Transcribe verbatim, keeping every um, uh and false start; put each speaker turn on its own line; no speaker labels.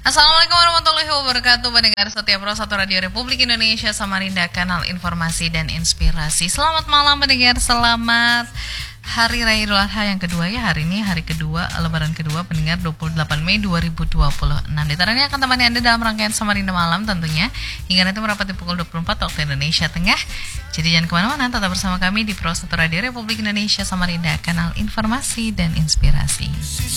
Assalamualaikum warahmatullahi wabarakatuh. Pendengar setia Pro satu Radio Republik Indonesia Samarinda, kanal informasi dan inspirasi. Selamat malam pendengar, selamat Hari Raya Idul Adha yang kedua ya. Hari ini hari kedua, lebaran kedua pendengar, dua puluh delapan Mei dua ribu dua puluh enam. Ditarannya akan temani Anda dalam rangkaian Samarinda Malam tentunya, hingga nanti merapati pukul dua puluh empat waktu Indonesia Tengah. Jadi jangan kemana-mana, tetap bersama kami di Pro satu Radio Republik Indonesia Samarinda, kanal informasi dan inspirasi.